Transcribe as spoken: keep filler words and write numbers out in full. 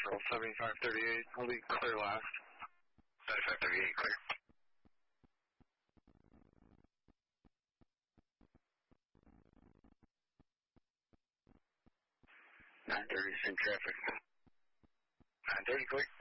Central, seventy-five thirty-eight, hold it clear last. seventy-five thirty-eight, clear. nine thirty, same traffic. nine thirty, clear.